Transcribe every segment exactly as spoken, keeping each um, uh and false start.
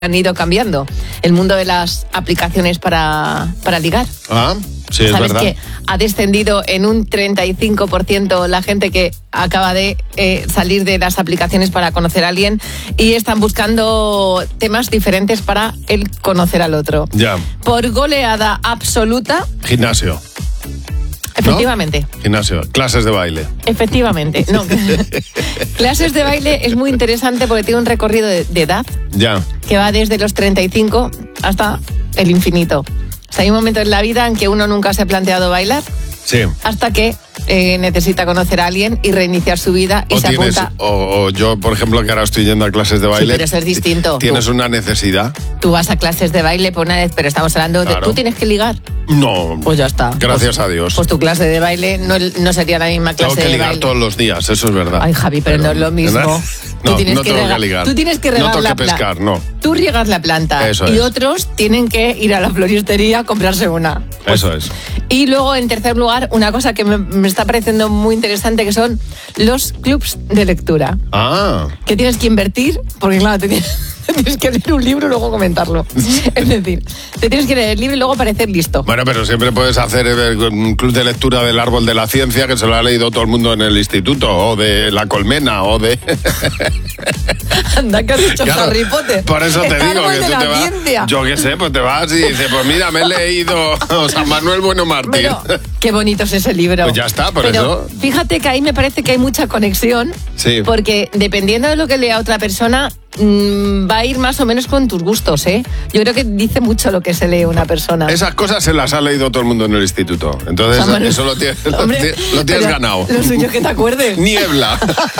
han ido cambiando. El mundo de las aplicaciones para, para ligar. Ah, sí, es ¿Sabes verdad. que ha descendido en un treinta y cinco por ciento la gente que acaba de eh, salir de las aplicaciones para conocer a alguien y están buscando temas diferentes para el conocer al otro? Ya. Por goleada absoluta. Gimnasio. Efectivamente. ¿No? Gimnasio. Clases de baile. Efectivamente. No. Clases de baile es muy interesante porque tiene un recorrido de, de edad Ya. que va desde los treinta y cinco hasta el infinito. O sea, hay un momento en la vida en que uno nunca se ha planteado bailar Sí. hasta que eh, necesita conocer a alguien y reiniciar su vida y O se tienes, apunta. o, o yo, por ejemplo, que ahora estoy yendo a clases de baile. pero eso es distinto. Tienes Tú. una necesidad. Tú vas a clases de baile por una vez, pero estamos hablando de... Claro. ¿Tú tienes que ligar? No. Pues ya está. Gracias Pues- a Dios. Pues tu clase de baile no, no sería la misma Tengo clase que de ligar baile. todos los días, eso es verdad. Ay, Javi, pero, no es lo mismo. ¿Verdad? Tú No, tienes no que tengo regar- que ligar. Tú tienes que regar No tengo la que pla- pescar, no. Tú riegas la planta Eso y es. otros tienen que ir a la floristería a comprarse una. Pues- Eso es. Y luego, en tercer lugar, una cosa que me, me está pareciendo muy interesante, que son los clubs de lectura. Ah. Que tienes que invertir, porque claro, te tienes, tienes que leer un libro y luego comentarlo. Es decir, te tienes que leer el libro y luego parecer listo. Bueno, pero siempre puedes hacer eh, un club de lectura del Árbol de la Ciencia, que se lo ha leído todo el mundo en el instituto, o de La Colmena, o de... Anda, que has dicho Claro, Harry Potter. por eso te El digo árbol que de tú la te vas... ciencia. Yo qué sé, pues te vas y dices, pues mira, me he leído San Manuel Bueno Martín. Pero qué bonito es ese libro. Pues ya está, por Pero eso. fíjate que ahí me parece que hay mucha conexión. Sí. Porque dependiendo de lo que lea otra persona, mmm, va a ir más o menos con tus gustos, ¿eh? Yo creo que dice mucho lo que se lee una persona. Esas cosas se las ha leído todo el mundo en el instituto. Entonces, San Manuel- eso lo tienes, lo Hombre, tienes- lo tienes pero ganado. Lo suyo es que te acuerdes. Niebla.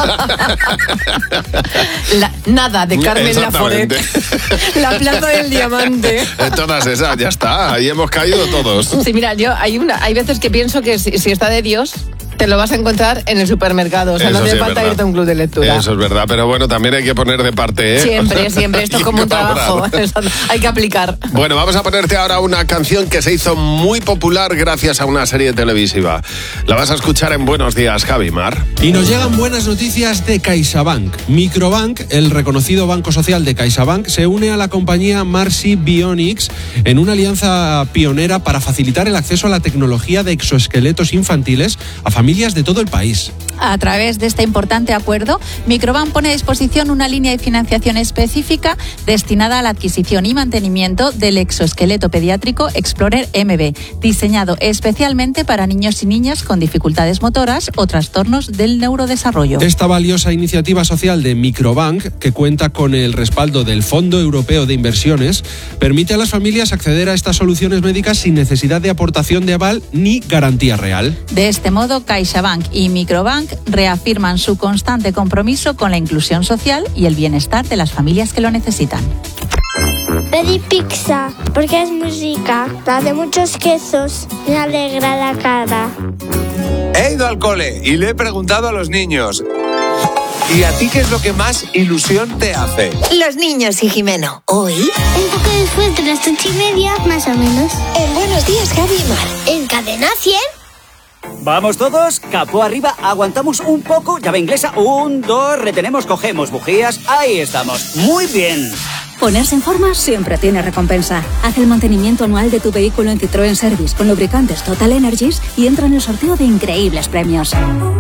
La- nada, de Carmen Laforet. Exactamente. La plaza del diamante. Todas esas, ya está. Ahí hemos caído todos. Sí, mira, yo hay una, hay veces que pienso que si, si está de Dios, te lo vas a encontrar en el supermercado. O sea, Eso no hace sí es falta verdad. irte a un club de lectura. Eso es verdad, pero bueno, también hay que poner de parte, ¿eh? Siempre, siempre. Esto es Hay como que un trabajo. colaborar. Eso hay que aplicar. Bueno, vamos a ponerte ahora una canción que se hizo muy popular gracias a una serie televisiva. La vas a escuchar en Buenos Días, Javi Mar. Y nos llegan buenas noticias de CaixaBank. Microbank, el reconocido banco social de CaixaBank, se une a la compañía Marcy Bionics en una alianza pionera para facilitar el acceso a la tecnología de exoesqueletos infantiles a familias de todo el país. A través de este importante acuerdo, Microbank pone a disposición una línea de financiación específica destinada a la adquisición y mantenimiento del exoesqueleto pediátrico Explorer M B, diseñado especialmente para niños y niñas con dificultades motoras o trastornos del neurodesarrollo. Esta valiosa iniciativa social de Microbank, que cuenta con el respaldo del Fondo Europeo de Inversiones, permite a las familias acceder a estas soluciones médicas sin necesidad de aportación de aval ni garantía real. De este modo, CaixaBank y Microbank reafirman su constante compromiso con la inclusión social y el bienestar de las familias que lo necesitan. Pedí pizza, porque es muy rica, la de muchos quesos, me alegra la cara. He ido al cole y le he preguntado a los niños, ¿y a ti qué es lo que más ilusión te hace? Los niños y Jimeno. Hoy, Un poco después de las ocho y media, más o menos. en Buenos Días, Javi y Mar. En Cadena cien. Vamos todos, capó arriba, aguantamos un poco, llave inglesa, un, dos, retenemos, cogemos bujías, ahí estamos, muy bien. Ponerse en forma siempre tiene recompensa. Haz el mantenimiento anual de tu vehículo en Citroën Service con lubricantes Total Energies y entra en el sorteo de increíbles premios.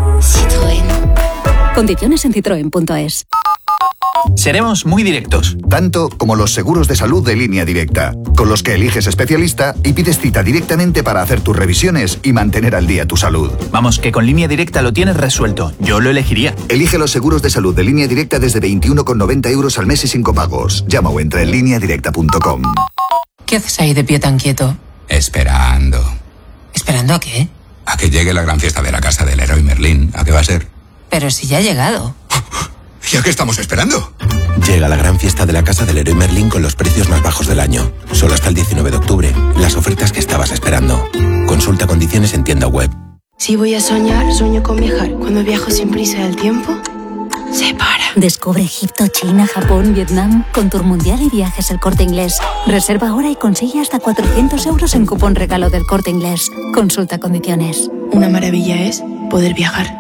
Citroën. Condiciones en citroen punto es. Seremos muy directos. Tanto como los seguros de salud de Línea Directa, con los que eliges especialista y pides cita directamente para hacer tus revisiones y mantener al día tu salud. Vamos, que con Línea Directa lo tienes resuelto. Yo lo elegiría. Elige los seguros de salud de Línea Directa desde veintiuno con noventa euros al mes y sin copagos. Llama o entra en línea directa punto com. ¿Qué haces ahí de pie tan quieto? Esperando. ¿Esperando a qué? A que llegue la gran fiesta de la casa del héroe Merlín. ¿A qué va a ser? Pero si ya ha llegado. ¿Y a qué estamos esperando? Llega la gran fiesta de la casa del héroe Merlín con los precios más bajos del año. Solo hasta el diecinueve de octubre. Las ofertas que estabas esperando. Consulta condiciones en tienda web. Si voy a soñar, sueño con viajar. Cuando viajo sin prisa del tiempo, se para. Descubre Egipto, China, Japón, Vietnam con Tour Mundial y Viajes El Corte Inglés. Reserva ahora y consigue hasta cuatrocientos euros en cupón regalo del Corte Inglés. Consulta condiciones. Una maravilla es poder viajar.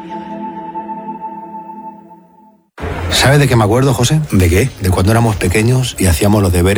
¿Sabe de qué me acuerdo, José? ¿De qué? De cuando éramos pequeños y hacíamos los deberes